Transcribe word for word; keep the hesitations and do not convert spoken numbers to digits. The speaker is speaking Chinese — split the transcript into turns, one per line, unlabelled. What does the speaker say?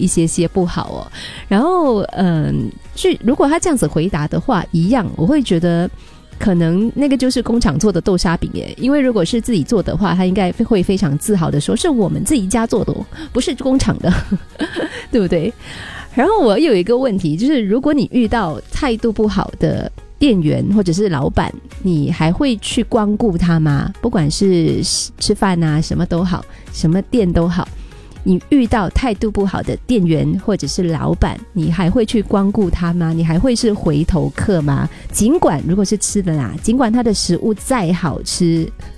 一些些不好哦。然后嗯，据如果他这样子回答的话，一样我会觉得可能那个就是工厂做的豆沙饼耶，因为如果是自己做的话，他应该会非常自豪的说是我们自己家做的哦，不是工厂的对不对？然后我有一个问题，就是如果你遇到态度不好的店员或者是老板，你还会去光顾他吗？不管是吃饭啊什么都好，什么店都好，你遇到态度不好的店员或者是老板，你还会去光顾他吗？你还会是回头客吗？尽管如果是吃的啦，尽管他的食物再好吃